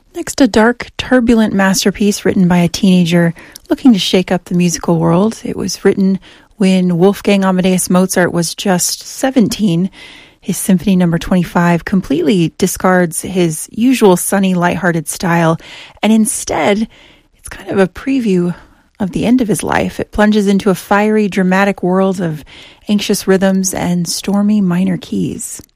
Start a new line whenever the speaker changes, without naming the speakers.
Next, a dark, turbulent masterpiece written by a teenager looking to shake up the musical world. It was written when Wolfgang Amadeus Mozart was just 17. His Symphony No. 25 completely discards his usual sunny, lighthearted style, and instead, it's kind of a preview of the end of his life. It plunges into a fiery, dramatic world of anxious rhythms and stormy minor keys.